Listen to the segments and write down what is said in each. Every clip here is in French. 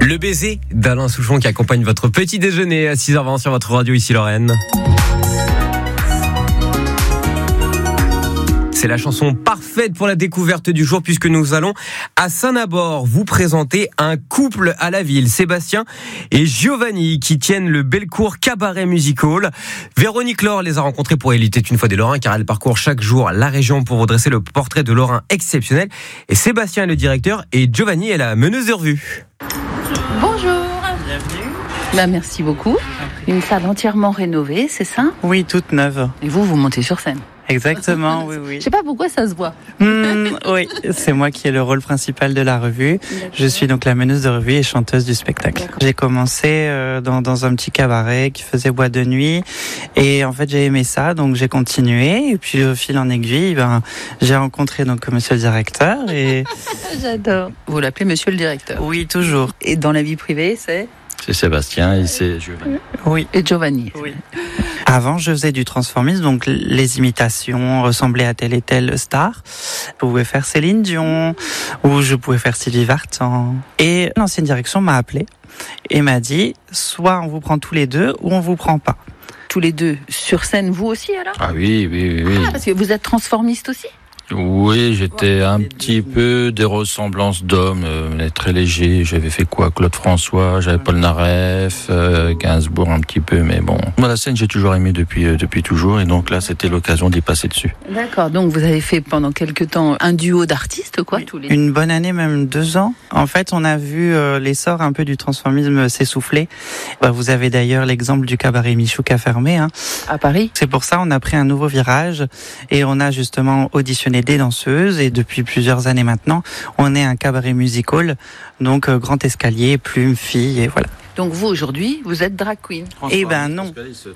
Le baiser d'Alain Souchon qui accompagne votre petit déjeuner à 6h20 sur votre radio ici Lorraine. C'est la chanson parfaite pour la découverte du jour puisque nous allons à Saint-Nabord vous présenter un couple à la ville, Sébastien et Giovanni, qui tiennent le Bellecour Cabaret Music Hall. Véronique Laure les a rencontrés pour Elle était une fois des Lorrains car elle parcourt chaque jour la région pour vous dresser le portrait de Lorrain exceptionnel. Et Sébastien est le directeur et Giovanni est la meneuse de revue. Bonjour. Bienvenue. Merci beaucoup. Une salle entièrement rénovée, c'est ça ? Oui, toute neuve. Et vous montez sur scène ? Exactement, oui. Je sais pas pourquoi ça se voit. Oui, c'est moi qui ai le rôle principal de la revue. D'accord. Je suis donc la meneuse de revue et chanteuse du spectacle. D'accord. J'ai commencé dans un petit cabaret qui faisait boîte de nuit et en fait j'ai aimé ça, donc j'ai continué et puis au fil en aiguille, j'ai rencontré donc monsieur le directeur et j'adore. Vous l'appelez monsieur le directeur ? Oui, toujours. Et dans la vie privée, c'est Sébastien et c'est Giovanni. Oui. Et Giovanni. Oui. Avant, je faisais du transformisme, donc les imitations ressemblaient à telle et telle star. Je pouvais faire Céline Dion ou je pouvais faire Sylvie Vartan. Et l'ancienne direction m'a appelé et m'a dit soit on vous prend tous les deux ou on vous prend pas. Tous les deux sur scène, vous aussi alors ? Ah oui. Ah, parce que vous êtes transformiste aussi ? Oui, j'étais un petit peu des ressemblances d'hommes, très léger. J'avais fait quoi ? Claude François, j'avais Paul Naref, Gainsbourg un petit peu, mais bon. Moi, la scène, j'ai toujours aimé depuis toujours, et donc là, c'était l'occasion d'y passer dessus. D'accord, donc vous avez fait pendant quelques temps un duo d'artistes, quoi, tous les deux. Une bonne année, même 2 ans. En fait, on a vu l'essor un peu du transformisme s'essouffler. Vous avez d'ailleurs l'exemple du cabaret Michou qui a fermé. À Paris. C'est pour ça on a pris un nouveau virage et on a justement auditionné des danseuses et depuis plusieurs années maintenant, on est un cabaret music hall, donc grand escalier, plumes, filles et voilà. Donc vous aujourd'hui, vous êtes drag queen ? Eh ben non.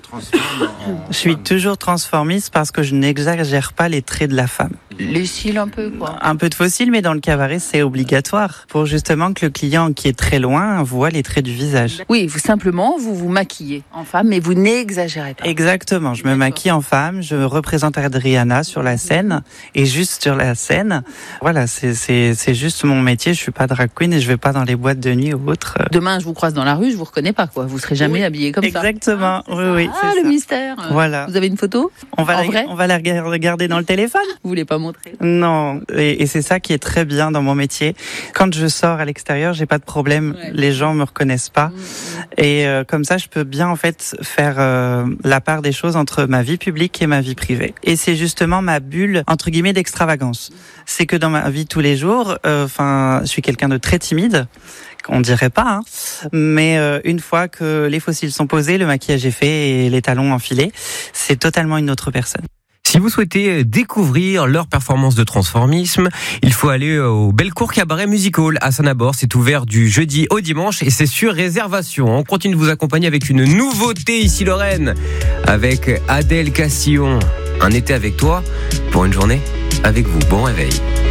Je suis toujours transformiste parce que je n'exagère pas les traits de la femme. Les cils un peu quoi. Un peu de fossiles, mais dans le cabaret c'est obligatoire pour justement que le client qui est très loin voit les traits du visage. Oui, vous vous maquillez en femme, mais vous n'exagérez pas. Exactement, je me maquille en femme, je représente Adriana sur la scène et juste sur la scène. Voilà, c'est juste mon métier. Je suis pas drag queen et je vais pas dans les boîtes de nuit ou autres. Demain, je vous croise dans la rue, je vous reconnais pas quoi. Vous serez jamais habillé comme ça. Exactement. Oui. Ah, le mystère. Voilà. Vous avez une photo ? On va la regarder dans le téléphone. Vous voulez pas montrer ? Non. Et c'est ça qui est très bien dans mon métier. Quand je sors à l'extérieur, j'ai pas de problème. Ouais. Les gens me reconnaissent pas. Et comme ça, je peux bien en fait faire la part des choses entre ma vie publique et ma vie privée. Et c'est justement ma bulle entre guillemets d'extravagance. C'est que dans ma vie tous les jours, je suis quelqu'un de très timide. On dirait pas, mais une fois que les fossiles sont posés, le maquillage est fait et les talons enfilés, c'est totalement une autre personne. Si vous souhaitez découvrir leur performance de transformisme, il faut aller au Bellecour Cabaret Music Hall à Saint-Nabord. C'est ouvert du jeudi au dimanche et c'est sur réservation. On continue de vous accompagner avec une nouveauté ici Lorraine, avec Adèle Castillon. Un été avec toi pour une journée avec vous. Bon réveil.